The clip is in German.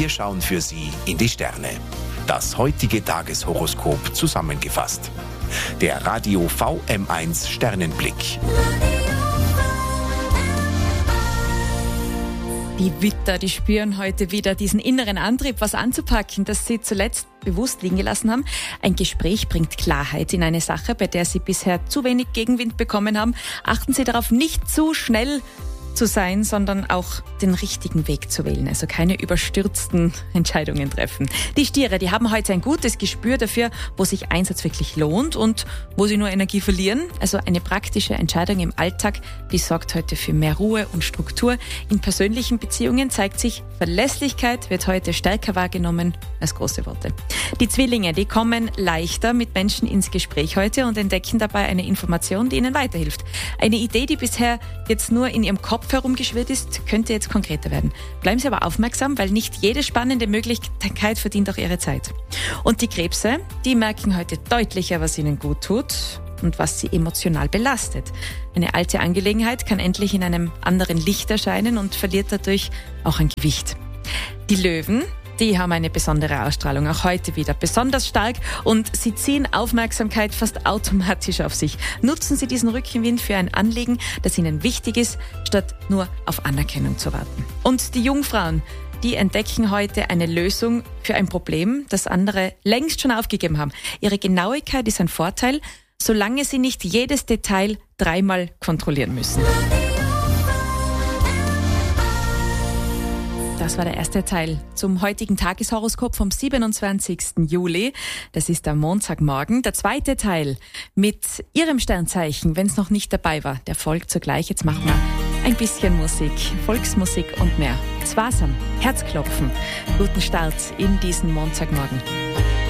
Wir schauen für Sie in die Sterne. Das heutige Tageshoroskop zusammengefasst. Der Radio VM1 Sternenblick. Die Widder, die spüren heute wieder diesen inneren Antrieb, was anzupacken, das sie zuletzt bewusst liegen gelassen haben. Ein Gespräch bringt Klarheit in eine Sache, bei der sie bisher zu wenig Gegenwind bekommen haben. Achten Sie darauf, nicht zu schnell zu sein, sondern auch den richtigen Weg zu wählen. Also keine überstürzten Entscheidungen treffen. Die Stiere, die haben heute ein gutes Gespür dafür, wo sich Einsatz wirklich lohnt und wo sie nur Energie verlieren. Also eine praktische Entscheidung im Alltag, die sorgt heute für mehr Ruhe und Struktur. In persönlichen Beziehungen zeigt sich, Verlässlichkeit wird heute stärker wahrgenommen als große Worte. Die Zwillinge, die kommen leichter mit Menschen ins Gespräch heute und entdecken dabei eine Information, die ihnen weiterhilft. Eine Idee, die bisher jetzt nur in ihrem Kopf herumgeschwirrt ist, könnte jetzt konkreter werden. Bleiben Sie aber aufmerksam, weil nicht jede spannende Möglichkeit verdient auch Ihre Zeit. Und die Krebse, die merken heute deutlicher, was ihnen gut tut und was sie emotional belastet. Eine alte Angelegenheit kann endlich in einem anderen Licht erscheinen und verliert dadurch auch an Gewicht. Die Löwen, die haben eine besondere Ausstrahlung, auch heute wieder besonders stark und sie ziehen Aufmerksamkeit fast automatisch auf sich. Nutzen Sie diesen Rückenwind für ein Anliegen, das Ihnen wichtig ist, statt nur auf Anerkennung zu warten. Und die Jungfrauen, die entdecken heute eine Lösung für ein Problem, das andere längst schon aufgegeben haben. Ihre Genauigkeit ist ein Vorteil, solange Sie nicht jedes Detail 3-mal kontrollieren müssen. Das war der erste Teil zum heutigen Tageshoroskop vom 27. Juli. Das ist am Montagmorgen. Der zweite Teil mit Ihrem Sternzeichen, wenn es noch nicht dabei war, der folgt zugleich. Jetzt machen wir ein bisschen Musik, Volksmusik und mehr. Zwasam, Herzklopfen. Guten Start in diesen Montagmorgen.